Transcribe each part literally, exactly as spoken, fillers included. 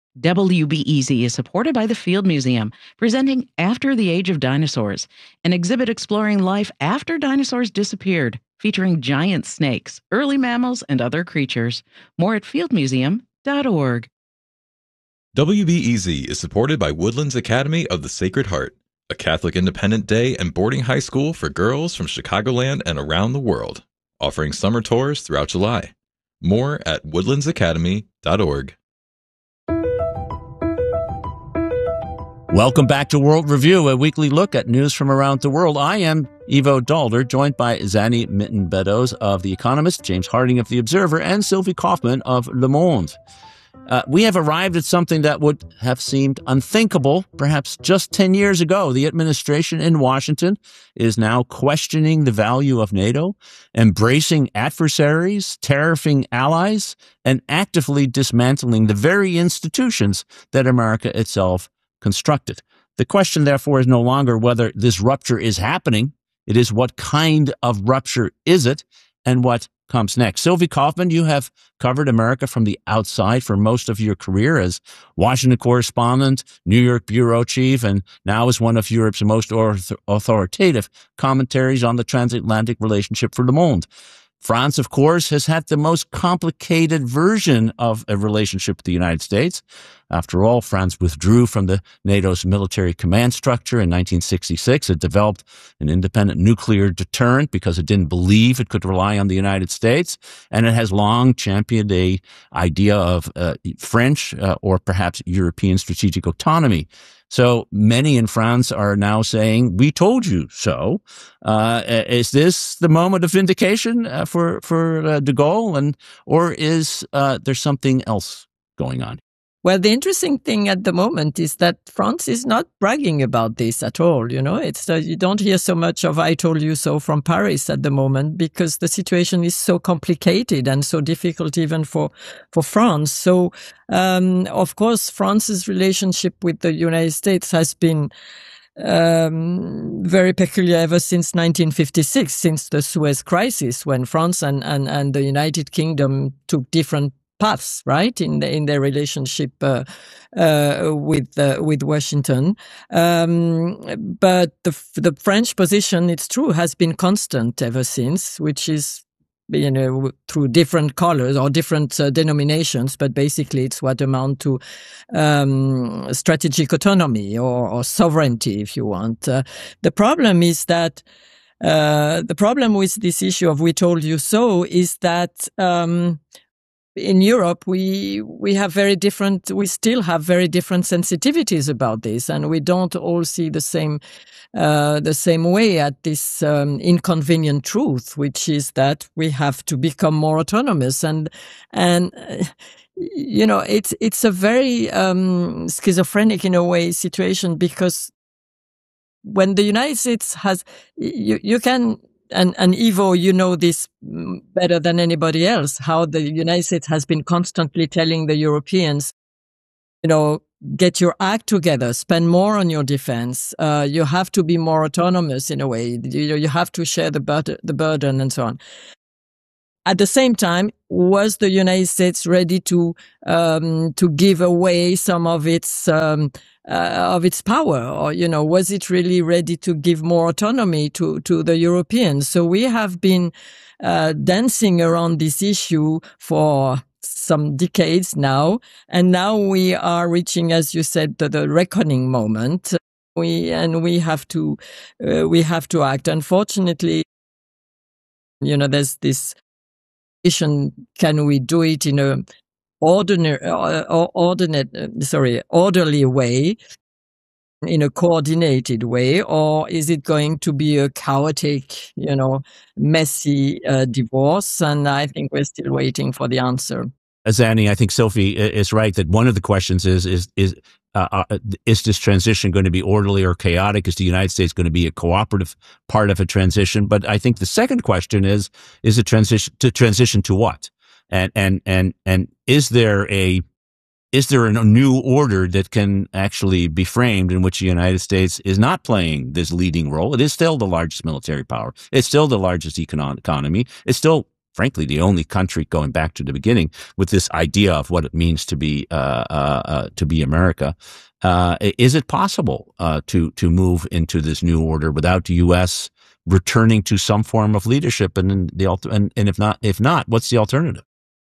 W B E Z is supported by the Field Museum, presenting After the Age of Dinosaurs, an exhibit exploring life after dinosaurs disappeared, featuring giant snakes, early mammals, and other creatures. More at field museum dot org. W B E Z is supported by Woodlands Academy of the Sacred Heart, a Catholic independent day and boarding high school for girls from Chicagoland and around the world, offering summer tours throughout July. More at woodlands academy dot org. Welcome back to World Review, a weekly look at news from around the world. I am Ivo Daalder, joined by Zanny Mitten-Beddoes of The Economist, James Harding of The Observer, and Sylvie Kaufman of Le Monde. Uh, we have arrived at something that would have seemed unthinkable perhaps just ten years ago. The administration in Washington is now questioning the value of NATO, embracing adversaries, tariffing allies, and actively dismantling the very institutions that America itself constructed. The question, therefore, is no longer whether this rupture is happening. It is what kind of rupture is it and what comes next. Sylvie Kaufman, you have covered America from the outside for most of your career as Washington correspondent, New York bureau chief, and now as one of Europe's most authoritative commentaries on the transatlantic relationship for Le Monde. France, of course, has had the most complicated version of a relationship with the United States. After all, France withdrew from the NATO's military command structure in nineteen sixty-six. It developed an independent nuclear deterrent because it didn't believe it could rely on the United States. And it has long championed a idea of uh, French uh, or perhaps European strategic autonomy. So many in France are now saying, we told you so. Uh, is this the moment of vindication uh, for, for uh, de Gaulle? And, or is uh, there something else going on? Well, the interesting thing at the moment is that France is not bragging about this at all. You know, it's uh, you don't hear so much of "I told you so" from Paris at the moment because the situation is so complicated and so difficult even for for France. So, um, of course, France's relationship with the United States has been um, very peculiar ever since nineteen fifty-six, since the Suez Crisis, when France and and, and the United Kingdom took different paths, right, in the, in their relationship uh, uh, with uh, with Washington. Um, but the the French position, it's true, has been constant ever since, which is, you know, through different colors or different uh, denominations, but basically it's what amount to um, strategic autonomy or, or sovereignty, if you want. Uh, the problem is that uh, the problem with this issue of "we told you so" is that um, in Europe, we we have very different, we still have very different sensitivities about this, and we don't all see the same uh, the same way at this um, inconvenient truth, which is that we have to become more autonomous. And and uh, you know, it's it's a very um, schizophrenic in a way situation, because when the United States has, you you can. And, and Ivo, you know this better than anybody else, how the United States has been constantly telling the Europeans, you know, get your act together, spend more on your defense. Uh, you have to be more autonomous in a way. You know, you have to share the burden, the burden and so on. At the same time, was the United States ready to um, to give away some of its um, uh, of its power, or you know, was it really ready to give more autonomy to to the Europeans? So we have been uh, dancing around this issue for some decades now, and now we are reaching, as you said, the, the reckoning moment. We and we have to uh, we have to act. Unfortunately, you know, there's this. Can we do it in a ordinary, uh, ordinate, uh, sorry, orderly way, in a coordinated way, or is it going to be a chaotic, you know, messy uh, divorce? And I think we're still waiting for the answer. Zanny, I think Sophie is right that one of the questions is is is uh, uh, is this transition going to be orderly or chaotic? Is the United States going to be a cooperative part of a transition? But I think the second question is is a transition to transition to what? And and and and is there a is there a new order that can actually be framed in which the United States is not playing this leading role? It is still the largest military power. It's still the largest economic economy. It's still frankly, the only country going back to the beginning with this idea of what it means to be uh, uh, uh, to be America. Uh, is it possible uh, to to move into this new order without the U S returning to some form of leadership? And the and, and if not, if not, what's the alternative?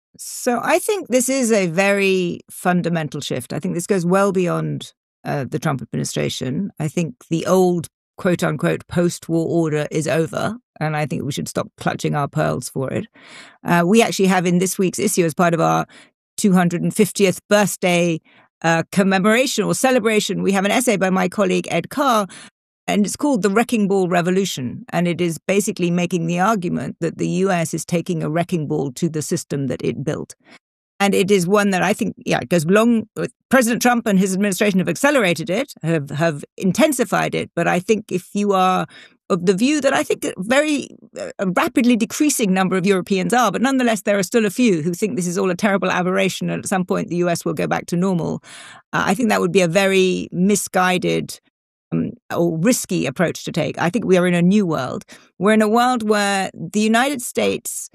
So I think this is a very fundamental shift. I think this goes well beyond uh, the Trump administration. I think the old quote unquote post-war order is over, and I think we should stop clutching our pearls for it. Uh, we actually have in this week's issue, as part of our two hundred fiftieth birthday uh, commemoration or celebration, we have an essay by my colleague Ed Carr, and it's called The Wrecking Ball Revolution. And it is basically making the argument that the U S is taking a wrecking ball to the system that it built. And it is one that I think, yeah, it goes long. President Trump and his administration have accelerated it, have, have intensified it. But I think if you are of the view that I think a very a rapidly decreasing number of Europeans are, but nonetheless, there are still a few who think this is all a terrible aberration and at some point the U S will go back to normal. Uh, I think that would be a very misguided um, or risky approach to take. I think we are in a new world. We're in a world where the United States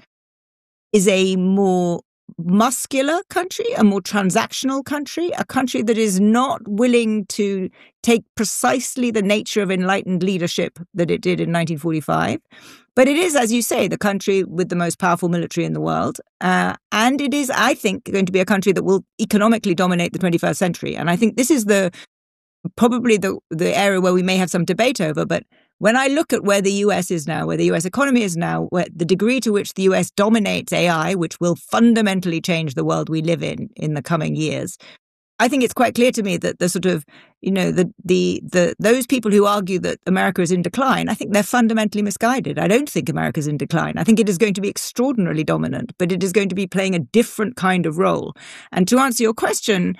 is a more muscular country, a more transactional country, a country that is not willing to take precisely the nature of enlightened leadership that it did in nineteen forty-five. But it is, as you say, the country with the most powerful military in the world. Uh, and it is, I think, going to be a country that will economically dominate the twenty-first century. And I think this is the probably the, the area where we may have some debate over. But when I look at where the U S is now, where the U S economy is now, where the degree to which the U S dominates A I, which will fundamentally change the world we live in in the coming years, I think it's quite clear to me that the sort of, you know, the the the those people who argue that America is in decline, I think they're fundamentally misguided. I don't think America is in decline. I think it is going to be extraordinarily dominant, but it is going to be playing a different kind of role. And to answer your question,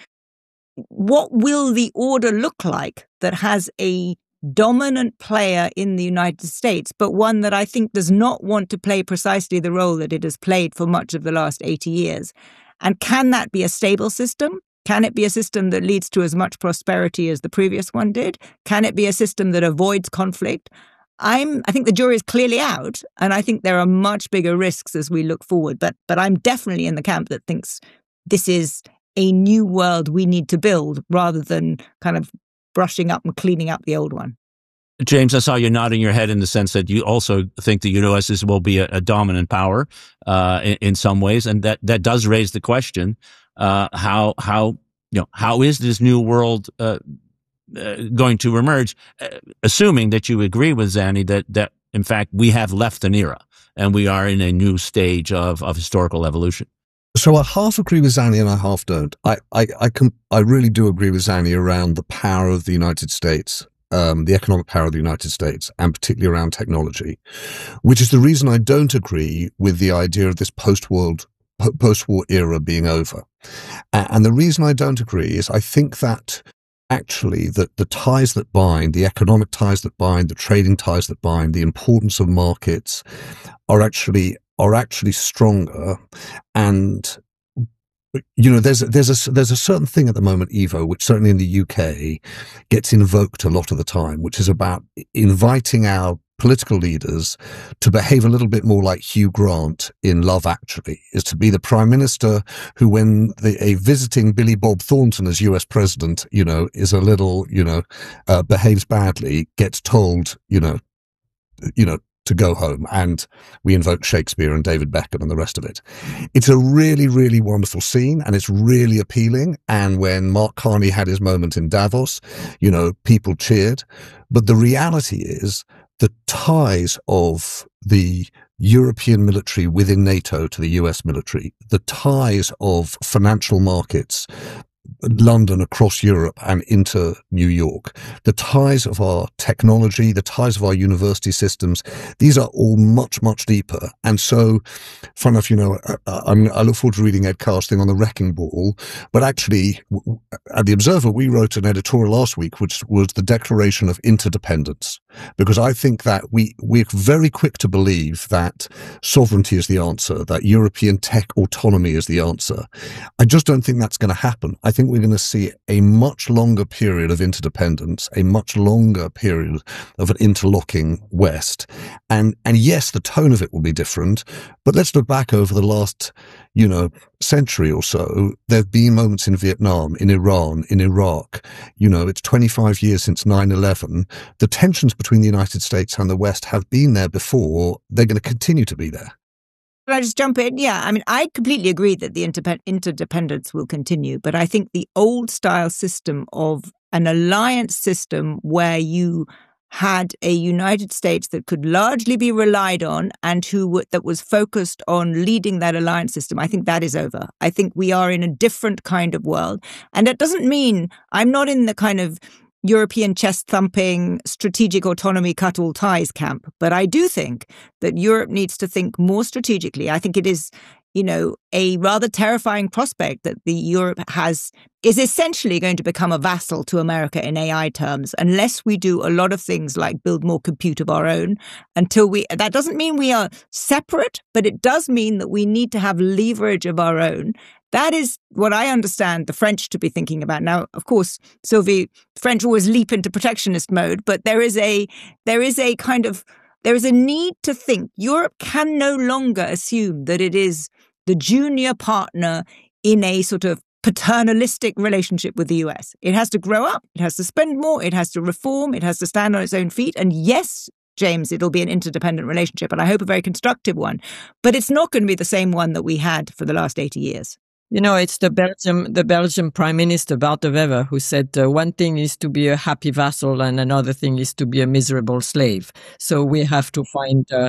what will the order look like that has a dominant player in the United States, but one that I think does not want to play precisely the role that it has played for much of the last eighty years? And can that be a stable system? Can it be a system that leads to as much prosperity as the previous one did? Can it be a system that avoids conflict? I'm, I think the jury is clearly out, and I think there are much bigger risks as we look forward. But, but I'm definitely in the camp that thinks this is a new world we need to build rather than kind of brushing up and cleaning up the old one. James, I saw you nodding your head in the sense that you also think the U S will be a, a dominant power uh, in, in some ways, and that, that does raise the question: uh, how how you know how is this new world uh, uh, going to emerge? Uh, assuming that you agree with Zanny that that in fact we have left an era and we are in a new stage of of historical evolution. So I half agree with Zanny and I half don't. I, I, I, can, I really do agree with Zanny around the power of the United States, um, the economic power of the United States, and particularly around technology, which is the reason I don't agree with the idea of this post-world, post-war era being over. And the reason I don't agree is I think that actually that the ties that bind, the economic ties that bind, the trading ties that bind, the importance of markets are actually are actually stronger. And, you know, there's, there's a, there's a certain thing at the moment, Ivo, which certainly in the U K gets invoked a lot of the time, which is about inviting our political leaders to behave a little bit more like Hugh Grant in Love Actually, is to be the prime minister who, when the, a visiting Billy Bob Thornton as U S president, you know, is a little, you know, uh, behaves badly, gets told, you know, you know, to go home, and we invoke Shakespeare and David Beckham and the rest of it. It's a really, really wonderful scene, and it's really appealing. And when Mark Carney had his moment in Davos, you know, people cheered. But the reality is the ties of the European military within NATO to the U S military, the ties of financial markets, London across Europe and into New York, the ties of our technology, the ties of our university systems, these are all much, much deeper. And so, fun enough, you know, I, I, I look forward to reading Ed Carr's thing on the wrecking ball, but actually at The Observer, we wrote an editorial last week, which was the declaration of interdependence. because I think that we, we're very quick to believe that sovereignty is the answer, that European tech autonomy is the answer. I just don't think that's going to happen. I think we're going to see a much longer period of interdependence, a much longer period of an interlocking West. And, and yes, the tone of it will be different, but let's look back over the last, you know, century or so. There have been moments in Vietnam, in Iran, in Iraq. You know, it's twenty-five years since nine eleven. The tensions between the United States and the West have been there before. They're going to continue to be there. Can I just jump in? Yeah, I mean, I completely agree that the inter- interdependence will continue, but I think the old style system of an alliance system where you had a United States that could largely be relied on and who w- that was focused on leading that alliance system, I think that is over. I think we are in a different kind of world. And that doesn't mean I'm not in the kind of European chest-thumping, strategic autonomy, cut all ties camp. But I do think that Europe needs to think more strategically. I think it is, you know, a rather terrifying prospect that the Europe has is essentially going to become a vassal to America in A I terms, unless we do a lot of things like build more compute of our own. Until we, that doesn't mean we are separate, but it does mean that we need to have leverage of our own. That is what I understand the French to be thinking about. Now, of course, Sylvie, French always leap into protectionist mode, but there is a there is a kind of there is a need to think Europe can no longer assume that it is the junior partner in a sort of paternalistic relationship with the U S. It has to grow up. It has to spend more. It has to reform. It has to stand on its own feet. And yes, James, it'll be an interdependent relationship, and I hope a very constructive one. But it's not going to be the same one that we had for the last eighty years. You know, it's the Belgium, the Belgian Prime Minister, Bart de Wever, who said uh, one thing is to be a happy vassal and another thing is to be a miserable slave. So we have to find, uh,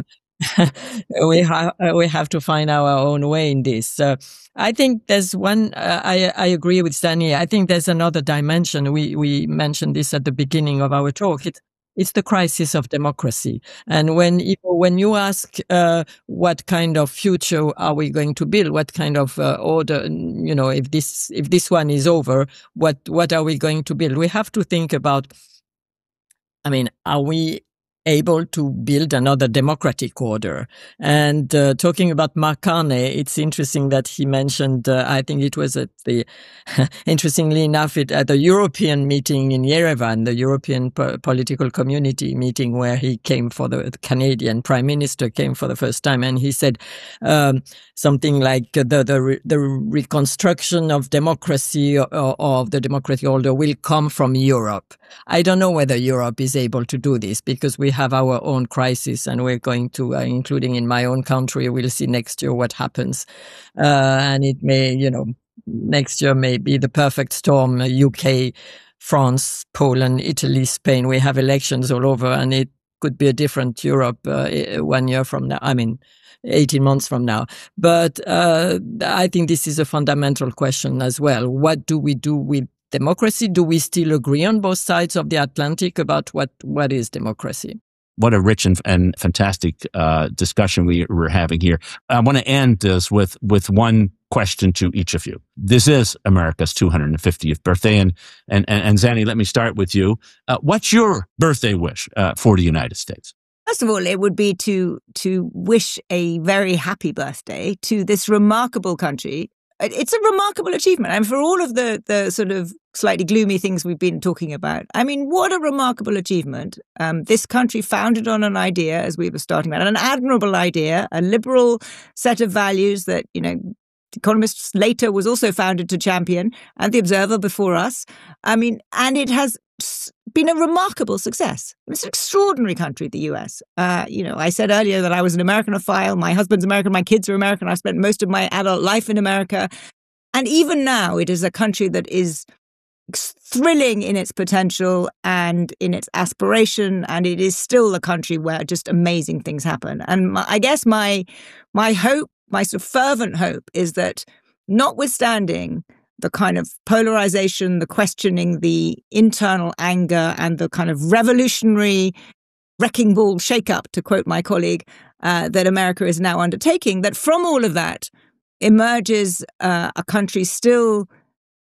we have, uh, we have to find our own way in this. Uh, I think there's one, uh, I, I agree with Zanny. I think there's another dimension. We, we mentioned this at the beginning of our talk. It, It's the crisis of democracy. And when when you ask uh, what kind of future are we going to build, what kind of uh, order, you know, if this if this one is over, what what are we going to build? We have to think about, I mean, are we able to build another democratic order? And uh, talking about Mark Carney, it's interesting that he mentioned, uh, I think it was at the, interestingly enough, it, at the European meeting in Yerevan, the European po- political community meeting where he came for the, the Canadian Prime Minister came for the first time. And he said um, something like the, the, re- the reconstruction of democracy or, or of the democratic order will come from Europe. I don't know whether Europe is able to do this because we have our own crisis and we're going to, uh, including in my own country, we'll see next year what happens. Uh, and it may, you know, next year may be the perfect storm, U K, France, Poland, Italy, Spain. We have elections all over and it could be a different Europe uh, one year from now. I mean, eighteen months from now. But uh, I think this is a fundamental question as well. What do we do with democracy? Do we still agree on both sides of the Atlantic about what, what is democracy? What a rich and, and fantastic uh, discussion we were having here. I want to end this with, with one question to each of you. This is America's two hundred fiftieth birthday. And, and, and, and Zanny, let me start with you. Uh, what's your birthday wish uh, for the United States? First of all, it would be to to wish a very happy birthday to this remarkable country. It's a remarkable achievement. And for all of the, the sort of slightly gloomy things we've been talking about, I mean, what a remarkable achievement. Um, this country founded on an idea, as we were starting about, an admirable idea, a liberal set of values that, you know, Economist later was also founded to champion, and The Observer before us. I mean, and it has been a remarkable success. It's an extraordinary country, the U S. Uh, you know, I said earlier that I was an Americanophile. My husband's American. My kids are American. I've spent most of my adult life in America. And even now, it is a country that is thrilling in its potential and in its aspiration. And it is still a country where just amazing things happen. And my, I guess my my hope, my sort of fervent hope is that notwithstanding the kind of polarization, the questioning, the internal anger, and the kind of revolutionary wrecking ball shakeup, to quote my colleague, uh, that America is now undertaking, that from all of that emerges uh, a country still,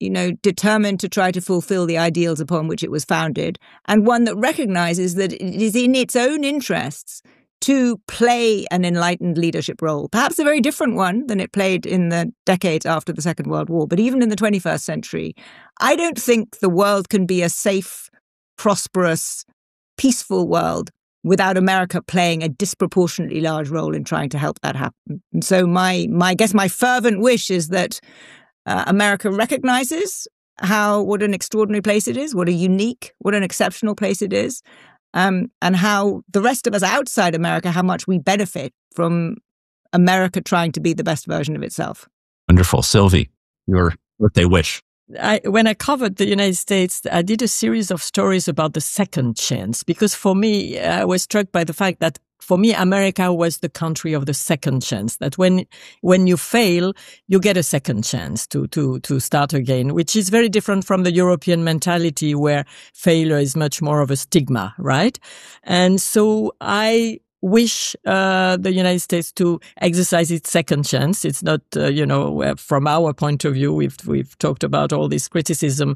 you know, determined to try to fulfill the ideals upon which it was founded, and one that recognizes that it is in its own interests to play an enlightened leadership role, perhaps a very different one than it played in the decades after the Second World War. But even in the twenty-first century, I don't think the world can be a safe, prosperous, peaceful world without America playing a disproportionately large role in trying to help that happen. And so my, my I guess my fervent wish is that uh, America recognizes how, what an extraordinary place it is, what a unique, what an exceptional place it is, um, and how the rest of us outside America, how much we benefit from America trying to be the best version of itself. Wonderful. Sylvie, your birthday wish. I, when I covered the United States, I did a series of stories about the second chance, because for me, I was struck by the fact that for me, America was the country of the second chance, that when, when you fail, you get a second chance to, to, to start again, which is very different from the European mentality where failure is much more of a stigma, right? And so I wish uh, the United States to exercise its second chance. It's not, uh, you know, from our point of view, we've we've talked about all this criticism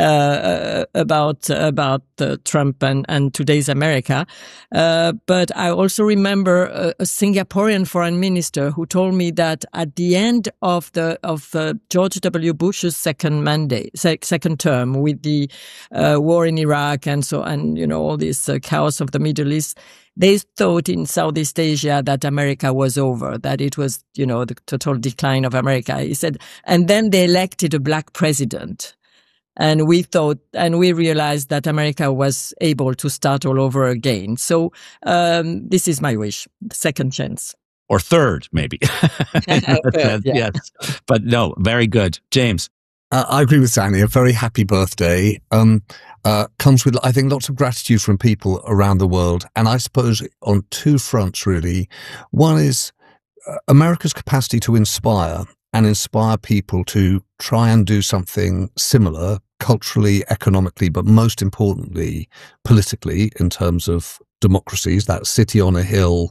uh, about about uh, Trump and, and today's America. Uh, but I also remember a, a Singaporean foreign minister who told me that at the end of the of uh, George W. Bush's second mandate, sec- second term, with the uh, war in Iraq and so and you know all this uh, chaos of the Middle East, they thought in Southeast Asia that America was over, that it was, you know, the total decline of America. He said, and then they elected a black president. And we thought, and we realized that America was able to start all over again. So um, this is my wish, second chance. Or third, maybe. Third, yeah. Yes. But no, very good. James. Uh, I agree with Zanny. A very happy birthday um, uh, comes with, I think, lots of gratitude from people around the world. And I suppose on two fronts, really. One is uh, America's capacity to inspire and inspire people to try and do something similar culturally, economically, but most importantly, politically, in terms of democracies. That city on a hill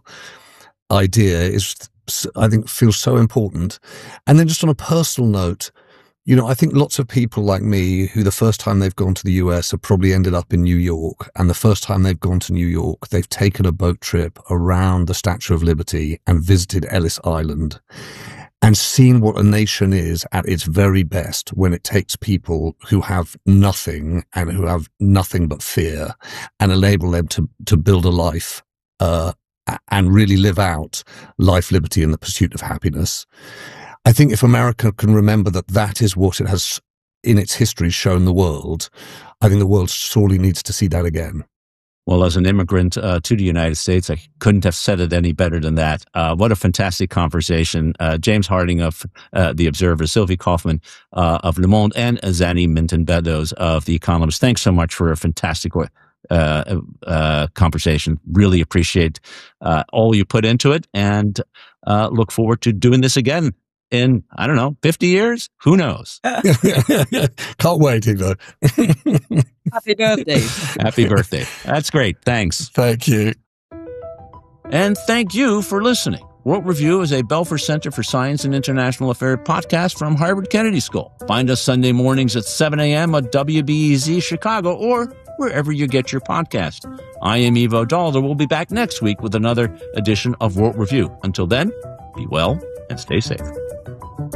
idea is, I think, feels so important. And then just on a personal note, you know, I think lots of people like me who the first time they've gone to the U S have probably ended up in New York. And the first time they've gone to New York, they've taken a boat trip around the Statue of Liberty and visited Ellis Island and seen what a nation is at its very best when it takes people who have nothing and who have nothing but fear and enable them to, to build a life, uh, and really live out life, liberty, and the pursuit of happiness. I think if America can remember that that is what it has in its history shown the world, I think the world sorely needs to see that again. Well, as an immigrant uh, to the United States, I couldn't have said it any better than that. Uh, what a fantastic conversation. Uh, James Harding of uh, The Observer, Sylvie Kaufman uh, of Le Monde, and Zanny Minton-Beddoes of The Economist. Thanks so much for a fantastic uh, uh, conversation. Really appreciate uh, all you put into it, and uh, look forward to doing this again in, I don't know, fifty years? Who knows? Can't wait, Ivo. Happy birthday. Happy birthday. That's great. Thanks. Thank you. And thank you for listening. World Review is a Belfer Center for Science and International Affairs podcast from Harvard Kennedy School. Find us Sunday mornings at seven a.m. at W B E Z Chicago or wherever you get your podcast. I am Ivo Daalder. We'll be back next week with another edition of World Review. Until then, be well and stay safe.